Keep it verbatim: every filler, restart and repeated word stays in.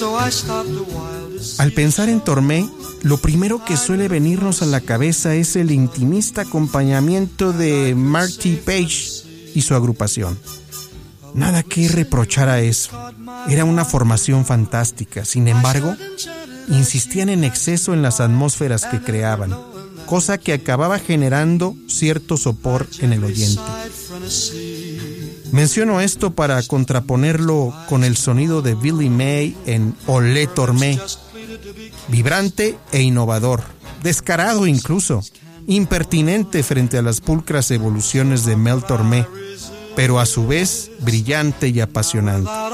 Al pensar en Tormé, lo primero que suele venirnos a la cabeza es el intimista acompañamiento de Marty Page y su agrupación. Nada que reprochar a eso. Era una formación fantástica. Sin embargo, insistían en exceso en las atmósferas que creaban, cosa que acababa generando cierto sopor en el oyente. Menciono esto para contraponerlo con el sonido de Billy May en Olé Tormé. Vibrante e innovador, descarado incluso, impertinente frente a las pulcras evoluciones de Mel Tormé, pero a su vez brillante y apasionante.